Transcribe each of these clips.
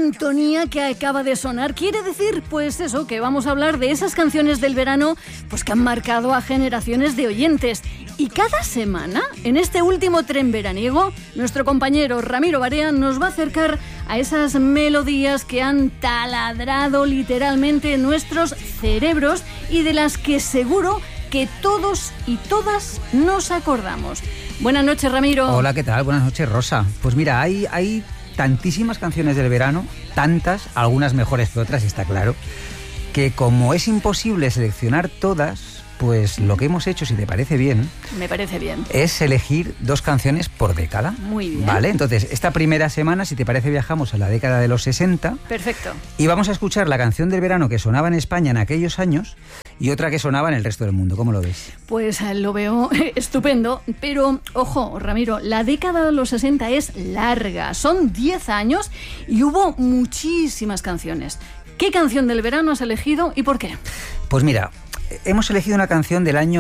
sintonía que acaba de sonar quiere decir, pues eso, que vamos a hablar de esas canciones del verano pues que han marcado a generaciones de oyentes. Y cada semana, en este último tren veraniego, nuestro compañero Ramiro Barea nos va a acercar a esas melodías que han taladrado literalmente nuestros cerebros y de las que seguro que todos y todas nos acordamos. Buenas noches, Ramiro. Hola, ¿qué tal? Buenas noches, Rosa. Pues mira, hay tantísimas canciones del verano, tantas, algunas mejores que otras, está claro, que como es imposible seleccionar todas, pues lo que hemos hecho, si te parece bien... Me parece bien. Es elegir 2 canciones por década. Muy bien. ¿Vale? Entonces, esta primera semana, si te parece, viajamos a la década de los 60. Perfecto. Y vamos a escuchar la canción del verano que sonaba en España en aquellos años y otra que sonaba en el resto del mundo. ¿Cómo lo ves? Pues lo veo estupendo, pero ojo, Ramiro, la década de los 60 es larga, son 10 años y hubo muchísimas canciones. ¿Qué canción del verano has elegido y por qué? Pues mira, hemos elegido una canción del año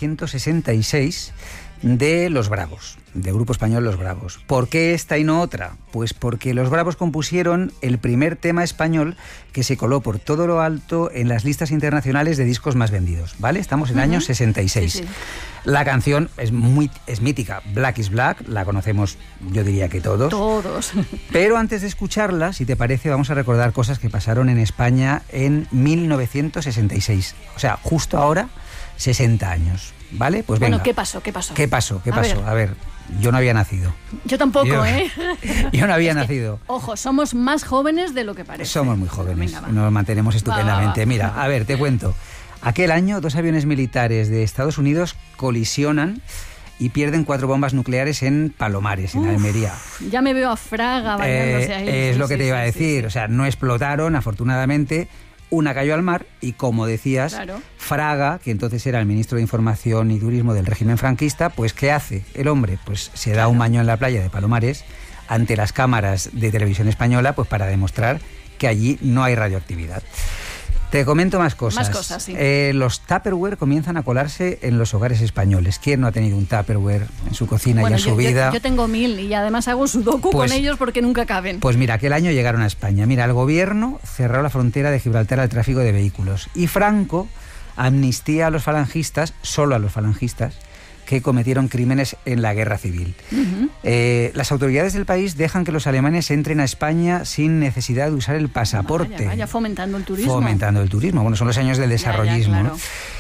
1966 de Los Bravos, del grupo español Los Bravos. ¿Por qué esta y no otra? Pues porque Los Bravos compusieron el primer tema español que se coló por todo lo alto en las listas internacionales de discos más vendidos, ¿vale? Estamos en el año 66. Sí, sí. La canción es mítica, Black is Black, la conocemos, yo diría que todos. Todos. Pero antes de escucharla, si te parece, vamos a recordar cosas que pasaron en España en 1966. O sea, justo ahora, 60 años. ¿Vale? Pues venga. Bueno, ¿qué pasó? ¿Qué pasó? ¿Qué pasó? A ver, yo no había nacido. Yo tampoco, Yo no había nacido. Ojo, somos más jóvenes de lo que parece. Somos muy jóvenes. Venga, nos mantenemos estupendamente. Mira, a ver, te cuento. Aquel año, 2 aviones militares de Estados Unidos colisionan y pierden 4 bombas nucleares en Palomares, en Almería. Ya me veo a Fraga bañándose ahí. Es lo que te iba a decir. O sea, no explotaron, afortunadamente. Una cayó al mar y, como decías, claro, Fraga, que entonces era el ministro de Información y Turismo del régimen franquista, pues ¿qué hace el hombre? Pues se da un baño en la playa de Palomares ante las cámaras de televisión española, pues para demostrar que allí no hay radioactividad. Te comento más cosas. Más cosas, sí. Los Tupperware comienzan a colarse en los hogares españoles. ¿Quién no ha tenido un Tupperware en su cocina y en su vida? Yo tengo 1000 y además hago sudoku con ellos porque nunca caben. Pues mira, aquel año llegaron a España. Mira, el gobierno cerró la frontera de Gibraltar al tráfico de vehículos y Franco amnistía a los falangistas, solo a los falangistas, que cometieron crímenes en la guerra civil. Las autoridades del país dejan que los alemanes entren a España sin necesidad de usar el pasaporte. Vaya, fomentando el turismo. Fomentando el turismo. Bueno, son los años del desarrollismo. Claro.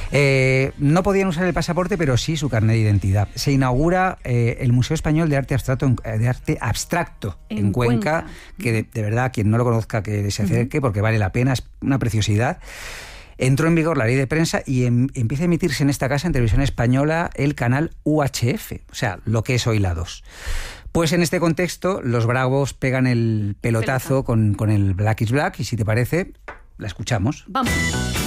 No podían usar el pasaporte, pero sí su carnet de identidad. Se inaugura el Museo Español de Arte Abstracto en Cuenca, que de verdad, quien no lo conozca, que se acerque, porque vale la pena, es una preciosidad. Entró en vigor la ley de prensa y empieza a emitirse en esta casa, en televisión española, el canal UHF, o sea, lo que es hoy la 2. Pues en este contexto, los Bravos pegan el pelotazo con el Black is Black y, si te parece, la escuchamos. Vamos.